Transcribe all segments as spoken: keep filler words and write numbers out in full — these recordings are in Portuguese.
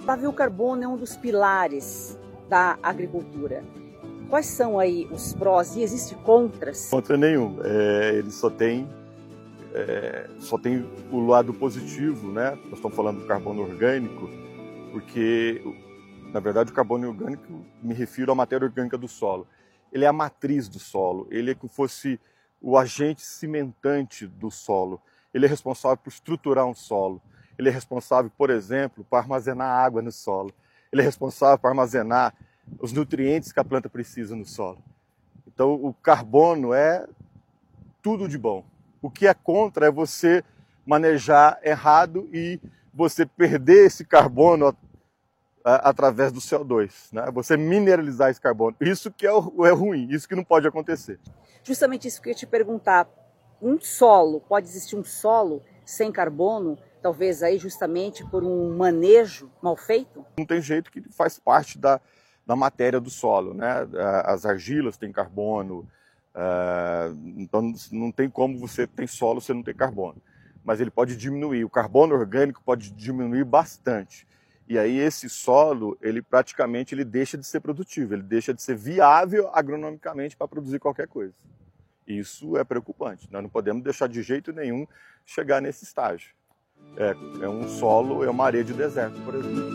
Pavio carbono é um dos pilares da agricultura. Quais são aí os prós e existe contras? Contra nenhum. É, ele só tem, é, só tem o lado positivo, né? Nós estamos falando do carbono orgânico, porque, na verdade, o carbono orgânico, me refiro à matéria orgânica do solo. Ele é a matriz do solo, ele é como se fosse o agente cimentante do solo. Ele é responsável por estruturar um solo. Ele é responsável, por exemplo, por armazenar água no solo. Ele é responsável por armazenar os nutrientes que a planta precisa no solo. Então, o carbono é tudo de bom. O que é contra é você manejar errado e você perder esse carbono através do C O dois, né? Você mineralizar esse carbono. Isso que é, o, é ruim, isso que não pode acontecer. Justamente isso que eu ia te perguntar. Um solo, pode existir um solo sem carbono, talvez aí justamente por um manejo mal feito? Não tem jeito, que faz parte da, da matéria do solo, né? As argilas têm carbono, uh, então não tem como você ter solo se não tem carbono. Mas ele pode diminuir, o carbono orgânico pode diminuir bastante. E aí esse solo, ele praticamente ele deixa de ser produtivo, ele deixa de ser viável agronomicamente para produzir qualquer coisa. Isso é preocupante, nós não podemos deixar de jeito nenhum chegar nesse estágio. É, é um solo, é uma areia de deserto, por exemplo.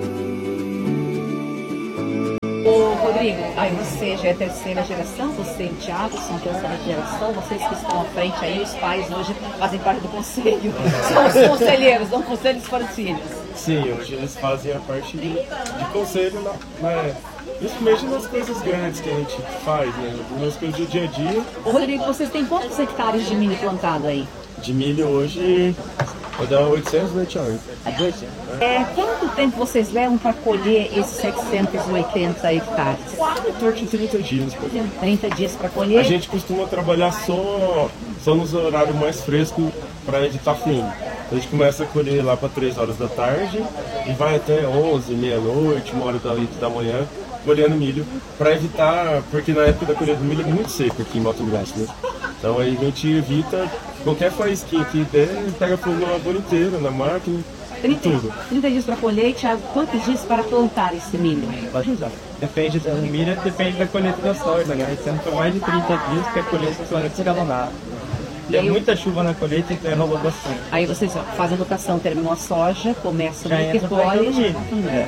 Ô Rodrigo, aí você já é terceira geração, você e o Thiago são terceira geração, vocês que estão à frente aí, os pais hoje fazem parte do conselho, são os conselheiros, são conselhos para os filhos. Sim, hoje eles fazem a parte de, de conselho, na, na, principalmente nas coisas grandes que a gente faz, né? Nas coisas do dia a dia. Ô Rodrigo, vocês têm quantos hectares de milho plantado aí? De milho hoje vai dar oitocentos hectares. É, quanto tempo vocês levam para colher esses setecentos e oitenta hectares? Em torno de trinta dias. trinta dias para colher? A gente costuma trabalhar só, só nos horários mais frescos para editar fino. A gente começa a colher lá para três horas da tarde e vai até onze, meia-noite, uma hora da manhã, colhendo milho, para evitar, porque na época da colheita do milho é muito seco aqui em Mato Grosso, né? Então aí a gente evita qualquer faísquinha que der, pega fogo na lavoura inteira, na máquina, trinta, tudo. trinta dias para colher, Thiago, quantos dias para plantar esse milho? Pode usar. Depende do milho, depende da colheita da soja, né? Então mais de trinta dias que a colheita da soja será alongada. Tem muita chuva na colheita, então é enrola bastante. Aí vocês fazem a rotação, terminam a soja, começam Já a entra pra colhe. milho. É.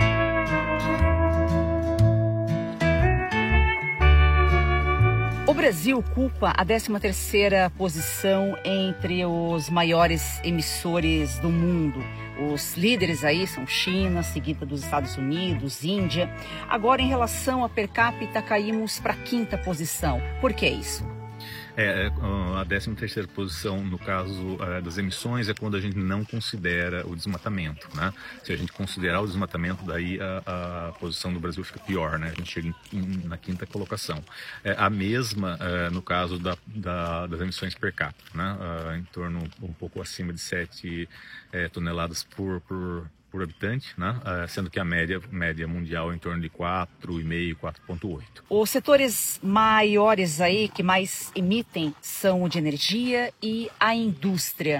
O Brasil ocupa a décima terceira posição entre os maiores emissores do mundo. Os líderes aí são China, seguida dos Estados Unidos, Índia. Agora, em relação a per capita, caímos para a quinta posição. Por que isso? É, a décima terceira posição, no caso das emissões, é quando a gente não considera o desmatamento, né? Se a gente considerar o desmatamento, daí a, a posição do Brasil fica pior, né? A gente chega em, na quinta colocação. É, a mesma, é, no caso da, da, das emissões per capita, né? É, em torno um pouco acima de sete é, toneladas por, por por habitante, né? Uh, sendo que a média, média mundial é em torno de quatro vírgula cinco, quatro vírgula oito. Os setores maiores aí que mais emitem são o de energia e a indústria.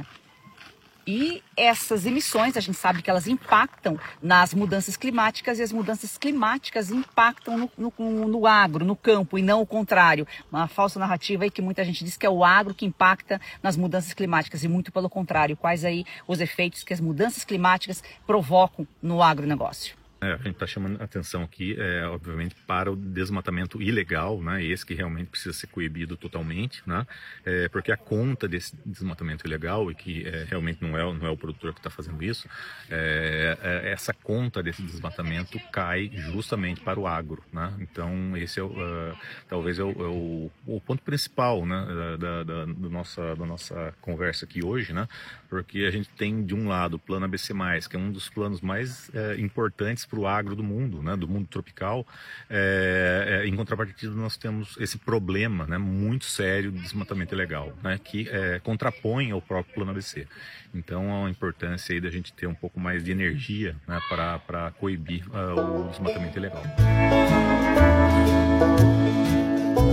E essas emissões, a gente sabe que elas impactam nas mudanças climáticas e as mudanças climáticas impactam no, no, no agro, no campo, e não o contrário. Uma falsa narrativa aí que muita gente diz que é o agro que impacta nas mudanças climáticas e muito pelo contrário. Quais aí os efeitos que as mudanças climáticas provocam no agronegócio? É, a gente está chamando a atenção aqui, é, obviamente, para o desmatamento ilegal, né? Esse que realmente precisa ser coibido totalmente, né? É, porque a conta desse desmatamento ilegal, e que é, realmente não é, não é o produtor que está fazendo isso, é, é, essa conta desse desmatamento cai justamente para o agro, né? Então, esse é o, uh, talvez é, o, é o, o ponto principal, né? da, da, da, nossa, da nossa conversa aqui hoje, né? Porque a gente tem, de um lado, o Plano A B C mais, que é um dos planos mais é, importantes para o agro do mundo, né, do mundo tropical. É, é, em contrapartida, nós temos esse problema, né, muito sério de desmatamento ilegal, né, que é, contrapõe ao próprio Plano A B C. Então, há uma importância aí da gente ter um pouco mais de energia, né, para coibir uh, o desmatamento ilegal.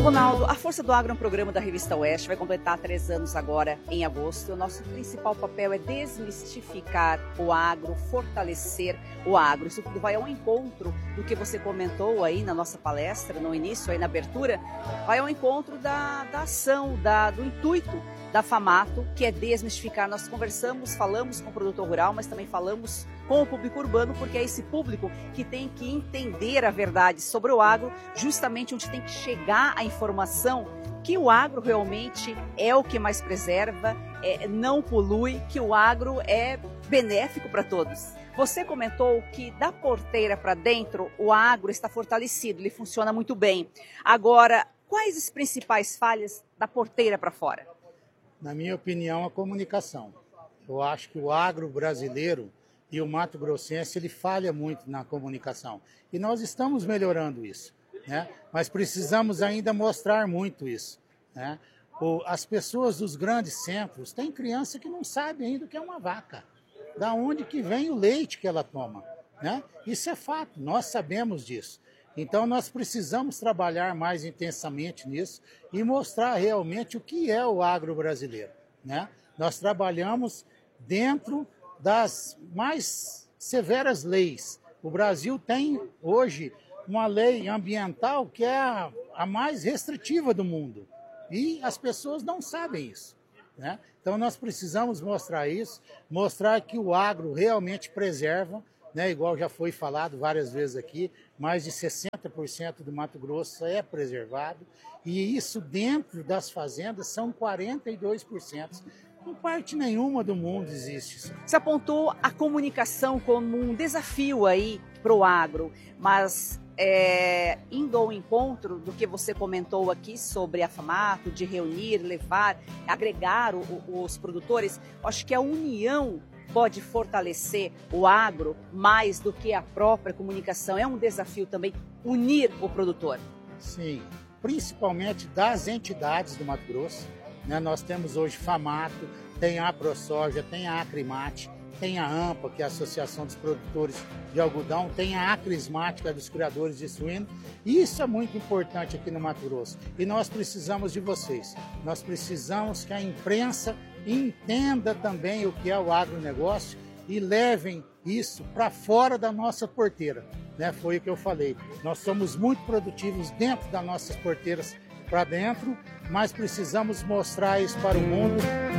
Ronaldo, a Força do Agro é um programa da Revista Oeste, vai completar três anos agora em agosto. O nosso principal papel é desmistificar o agro, fortalecer o agro. Isso tudo vai ao encontro do que você comentou aí na nossa palestra, no início, aí na abertura, vai ao encontro da, da ação, da, do intuito da FAMATO, que é desmistificar. Nós conversamos, falamos com o produtor rural, mas também falamos com o público urbano, porque é esse público que tem que entender a verdade sobre o agro, justamente onde tem que chegar a informação que o agro realmente é o que mais preserva, é, não polui, que o agro é benéfico para todos. Você comentou que da porteira para dentro o agro está fortalecido, ele funciona muito bem. Agora, quais as principais falhas da porteira para fora? Na minha opinião, a comunicação. Eu acho que o agro brasileiro e o Mato Grossense, ele falha muito na comunicação. E nós estamos melhorando isso, né? Mas precisamos ainda mostrar muito isso, né? O, as pessoas dos grandes centros, tem criança que não sabe ainda o que é uma vaca. Da onde que vem o leite que ela toma, né? Isso é fato, nós sabemos disso. Então nós precisamos trabalhar mais intensamente nisso e mostrar realmente o que é o agro brasileiro, né? Nós trabalhamos dentro das mais severas leis. O Brasil tem hoje uma lei ambiental que é a, a mais restritiva do mundo e as pessoas não sabem isso, né? Então nós precisamos mostrar isso, mostrar que o agro realmente preserva, né? Igual já foi falado várias vezes aqui, mais de sessenta por cento do Mato Grosso é preservado e isso dentro das fazendas são quarenta e dois por cento. Em parte nenhuma do mundo existe isso. Você apontou a comunicação como um desafio aí para o agro, mas é, indo ao encontro do que você comentou aqui sobre a FAMATO, de reunir, levar, agregar o, o, os produtores, acho que a união pode fortalecer o agro mais do que a própria comunicação. É um desafio também unir o produtor. Sim, principalmente das entidades do Mato Grosso. Né? Nós temos hoje FAMATO, tem a AproSoja, tem a Acrimate, tem a AMPA, que é a Associação dos Produtores de Algodão, tem a Acrismate, que é dos criadores de suíno. Isso é muito importante aqui no Mato Grosso. E nós precisamos de vocês. Nós precisamos que a imprensa entenda também o que é o agronegócio e levem isso para fora da nossa porteira. Né? Foi o que eu falei. Nós somos muito produtivos dentro das nossas porteiras para dentro, mas precisamos mostrar isso para o mundo.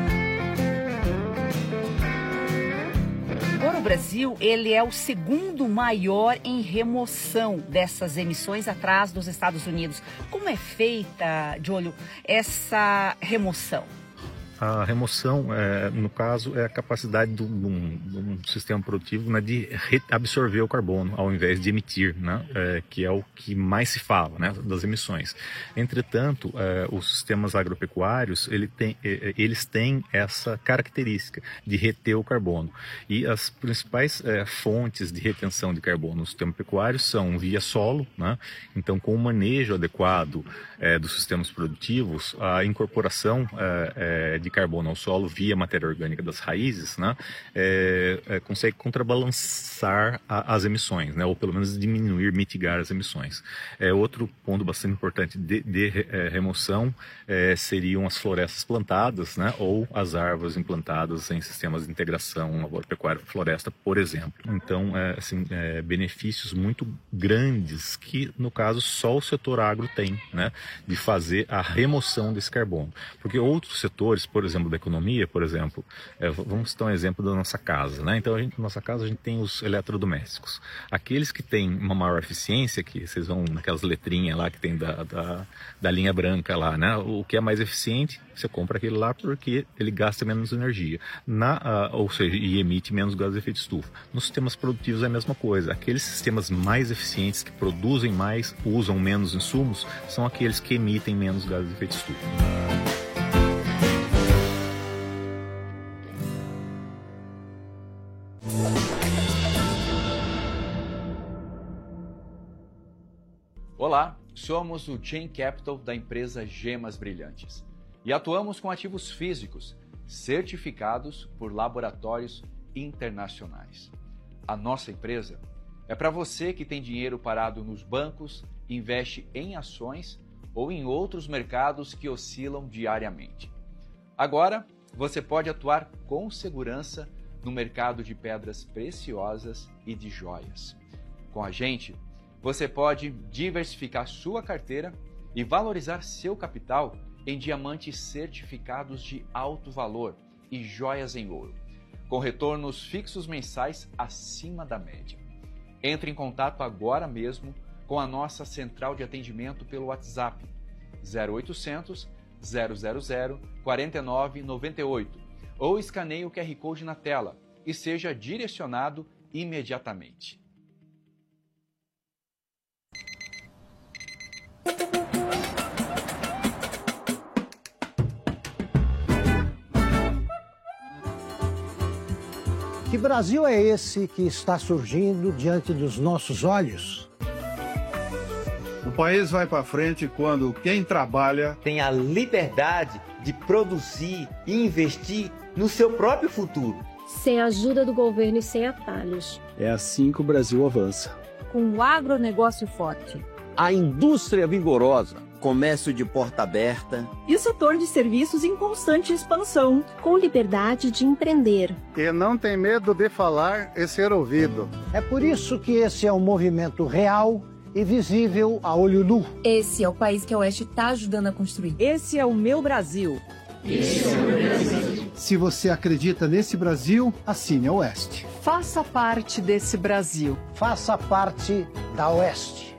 Agora o Brasil, ele é o segundo maior em remoção dessas emissões atrás dos Estados Unidos. Como é feita, Júlio, essa remoção? A remoção, é, no caso, é a capacidade de um, de um sistema produtivo, né, de absorver o carbono ao invés de emitir, né, é, que é o que mais se fala, né, das emissões. Entretanto, é, os sistemas agropecuários ele tem, é, eles têm essa característica de reter o carbono. E as principais é, fontes de retenção de carbono no sistema pecuário são via solo, né, então com o manejo adequado é, dos sistemas produtivos, a incorporação é, é, de carbono ao solo via matéria orgânica das raízes, né, é, é, consegue contrabalançar a, as emissões, né, ou pelo menos diminuir, mitigar as emissões. É, outro ponto bastante importante de, de é, remoção é, seriam as florestas plantadas, né, ou as árvores implantadas em sistemas de integração lavoura-pecuária-floresta, por exemplo. Então, é, assim, é, benefícios muito grandes que, no caso, só o setor agro tem, né, de fazer a remoção desse carbono. Porque outros setores, por exemplo, da economia, por exemplo, é, vamos citar um exemplo da nossa casa, né? Então, a gente, na nossa casa, a gente tem os eletrodomésticos. Aqueles que têm uma maior eficiência, que vocês vão naquelas letrinhas lá que tem da, da, da linha branca lá, né? O que é mais eficiente, você compra aquele lá porque ele gasta menos energia, na, uh, ou seja, e emite menos gases de efeito estufa. Nos sistemas produtivos é a mesma coisa. Aqueles sistemas mais eficientes, que produzem mais, usam menos insumos, são aqueles que emitem menos gases de efeito estufa. Olá, somos o Chain Capital da empresa Gemas Brilhantes e atuamos com ativos físicos certificados por laboratórios internacionais. A nossa empresa é para você que tem dinheiro parado nos bancos, investe em ações ou em outros mercados que oscilam diariamente. Agora, você pode atuar com segurança no mercado de pedras preciosas e de joias. Com a gente, você pode diversificar sua carteira e valorizar seu capital em diamantes certificados de alto valor e joias em ouro, com retornos fixos mensais acima da média. Entre em contato agora mesmo com a nossa central de atendimento pelo WhatsApp zero oitocentos, zero zero zero, quatro nove nove oito ou escaneie o Q R Code na tela e seja direcionado imediatamente. Que Brasil é esse que está surgindo diante dos nossos olhos? O país vai para frente quando quem trabalha tem a liberdade de produzir e investir no seu próprio futuro. Sem a ajuda do governo e sem atalhos. É assim que o Brasil avança. Com o agronegócio forte. A indústria vigorosa. Comércio de porta aberta. E o setor de serviços em constante expansão. Com liberdade de empreender. E não tem medo de falar e ser ouvido. É por isso que esse é um movimento real e visível a olho nu. Esse é o país que a Oeste está ajudando a construir. Esse é o meu Brasil. Esse é o meu Brasil. Se você acredita nesse Brasil, assine a Oeste. Faça parte desse Brasil. Faça parte da Oeste.